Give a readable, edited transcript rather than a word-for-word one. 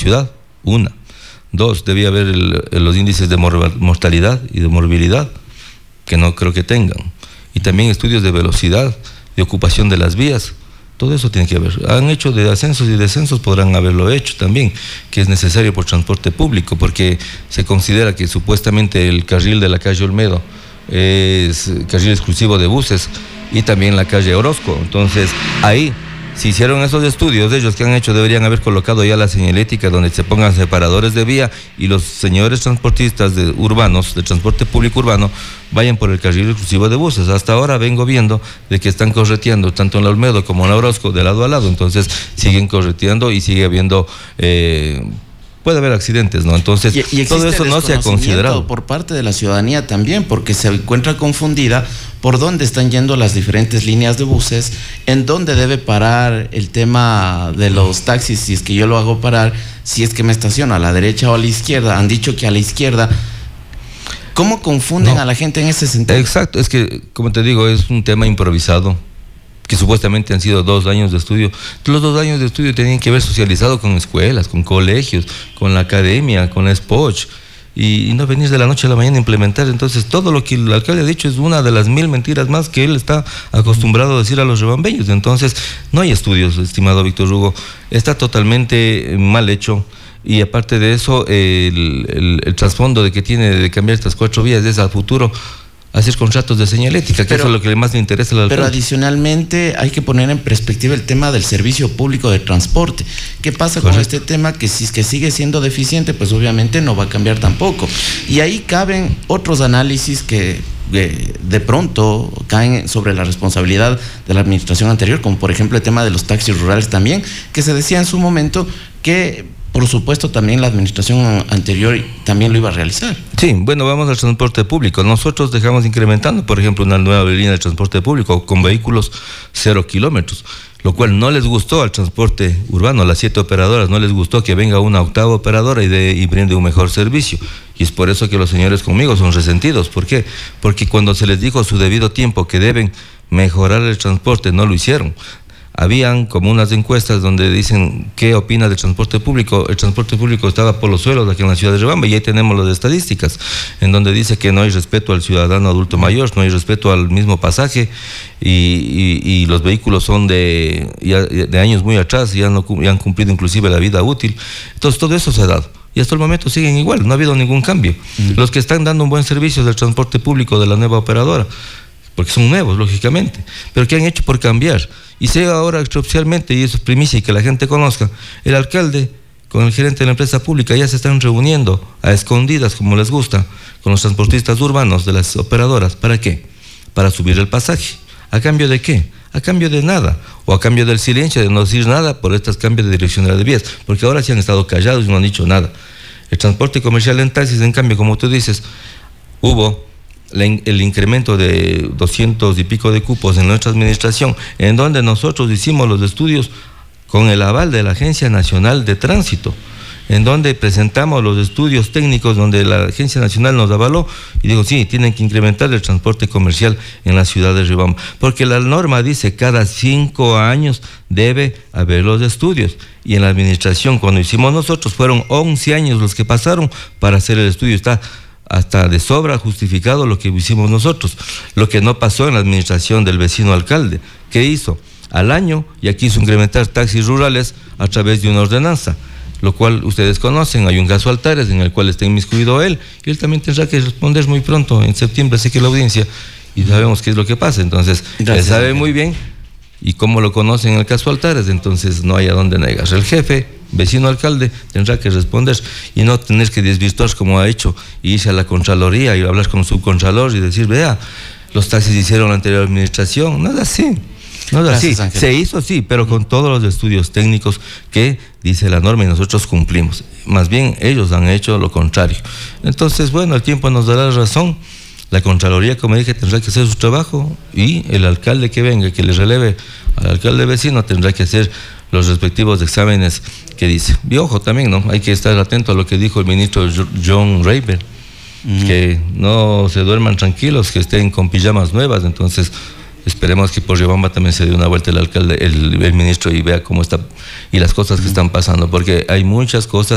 ciudad, una. Dos, debía haber los índices de mortalidad y de morbilidad, que no creo que tengan. Y también estudios de velocidad, de ocupación de las vías. Todo eso tiene que haber. Han hecho de ascensos y descensos, podrán haberlo hecho también, que es necesario por transporte público, porque se considera que supuestamente el carril de la calle Olmedo es carril exclusivo de buses, y también la calle Orozco. Entonces, ahí, si hicieron esos estudios, ellos que han hecho, deberían haber colocado ya la señalética donde se pongan separadores de vía, y los señores transportistas urbanos, de transporte público urbano, vayan por el carril exclusivo de buses. Hasta ahora vengo viendo de que están correteando tanto en la Olmedo como en la Orozco de lado a lado, entonces siguen correteando y sigue habiendo... puede haber accidentes, ¿no? Entonces, y todo eso no se ha considerado. Por parte de la ciudadanía también, porque se encuentra confundida por dónde están yendo las diferentes líneas de buses, en dónde debe parar el tema de los taxis, si es que yo lo hago parar, si es que me estaciono a la derecha o a la izquierda. Han dicho que a la izquierda. ¿Cómo confunden a la gente en ese sentido? Exacto, es que, como te digo, es un tema improvisado, que supuestamente han sido 2 años de estudio. Los 2 años de estudio tenían que haber socializado con escuelas, con colegios, con la academia, con la SPOCH, y no venir de la noche a la mañana a implementar. Entonces, todo lo que el alcalde ha dicho es una de las 1000 mentiras más que él está acostumbrado a decir a los rebambeños. Entonces, no hay estudios, estimado Víctor Hugo. Está totalmente mal hecho. Y aparte de eso, el trasfondo de que tiene de cambiar estas 4 vías es al futuro hacer contratos de señalética, que eso es lo que más le interesa al alcalde. Pero adicionalmente hay que poner en perspectiva el tema del servicio público de transporte. ¿Qué pasa con este tema? Que si es que sigue siendo deficiente, pues obviamente no va a cambiar tampoco. Y ahí caben otros análisis que de pronto caen sobre la responsabilidad de la administración anterior, como por ejemplo el tema de los taxis rurales también, que se decía en su momento que por supuesto también la administración anterior también lo iba a realizar. Sí, bueno, vamos al transporte público. Nosotros dejamos incrementando, por ejemplo, una nueva línea de transporte público con vehículos 0 kilómetros, lo cual no les gustó al transporte urbano. A las 7 operadoras no les gustó que venga una 8ª operadora y brinde un mejor servicio. Y es por eso que los señores conmigo son resentidos. ¿Por qué? Porque cuando se les dijo a su debido tiempo que deben mejorar el transporte, no lo hicieron. Habían como unas encuestas donde dicen qué opina del transporte público. El transporte público estaba por los suelos aquí en la ciudad de Riobamba, y ahí tenemos las estadísticas, en donde dice que no hay respeto al ciudadano adulto mayor, no hay respeto al mismo pasaje, y los vehículos son de años muy atrás, ya han cumplido inclusive la vida útil. Entonces todo eso se ha dado. Y hasta el momento siguen igual, no ha habido ningún cambio. Los que están dando un buen servicio del transporte público de la nueva operadora, porque son nuevos, lógicamente, pero ¿qué han hecho por cambiar? Y sé ahora extraoficialmente, y eso es primicia y que la gente conozca, el alcalde con el gerente de la empresa pública ya se están reuniendo a escondidas, como les gusta, con los transportistas urbanos de las operadoras. ¿Para qué? Para subir el pasaje. ¿A cambio de qué? A cambio de nada, o a cambio del silencio, de no decir nada por estos cambios de direccionalidad de vías, porque ahora sí han estado callados y no han dicho nada. El transporte comercial en taxis, en cambio, como tú dices, hubo el incremento de 200 y pico de cupos en nuestra administración, en donde nosotros hicimos los estudios con el aval de la Agencia Nacional de Tránsito, en donde presentamos los estudios técnicos donde la Agencia Nacional nos avaló y dijo, sí, tienen que incrementar el transporte comercial en la ciudad de Riobamba, porque la norma dice cada 5 años debe haber los estudios, y en la administración cuando hicimos nosotros fueron 11 años los que pasaron para hacer el estudio. Está hasta de sobra justificado lo que hicimos nosotros. Lo que no pasó en la administración del vecino alcalde, ¿qué hizo? Al año ya quiso incrementar taxis rurales a través de una ordenanza, lo cual ustedes conocen. Hay un caso Altares en el cual está inmiscuido él, y él también tendrá que responder muy pronto, en septiembre, sé que la audiencia, y sabemos qué es lo que pasa. Entonces, él sabe muy bien, y como lo conocen en el caso Altares, entonces no hay a dónde negar. El jefe, vecino alcalde, tendrá que responder y no tener que desvirtuar como ha hecho y irse a la Contraloría y hablar con su Contralor y decir, vea, los taxis hicieron la anterior administración. No es así. No es así. Se hizo, sí, pero con todos los estudios técnicos que dice la norma y nosotros cumplimos. Más bien ellos han hecho lo contrario. Entonces, bueno, el tiempo nos dará razón. La Contraloría, como dije, tendrá que hacer su trabajo, y el alcalde que venga, que le releve al alcalde vecino, tendrá que hacer los respectivos exámenes que dice. Y ojo también, ¿no? Hay que estar atento a lo que dijo el ministro John Rayburn, que no se duerman tranquilos, que estén con pijamas nuevas. Entonces, esperemos que por Riobamba también se dé una vuelta el alcalde, el ministro, y vea cómo está y las cosas que están pasando, porque hay muchas cosas